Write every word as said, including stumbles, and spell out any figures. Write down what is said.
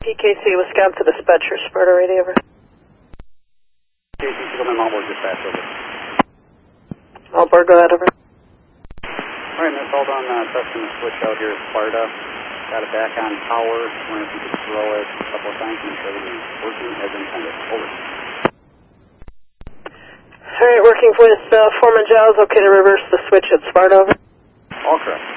P K C, Wisconsin dispatcher, Sparta radio, over. P K C, Signal Malboard dispatch, over. Malboard, go ahead, over. Alright, miss, hold on, uh, testing the switch out here at Sparta. Got it back on power. Wondering if you could throw it a couple of times and make sure everything's working as intended. Over. Alright, working with uh, Foreman Giles, okay to reverse the switch at Sparta, over. All correct.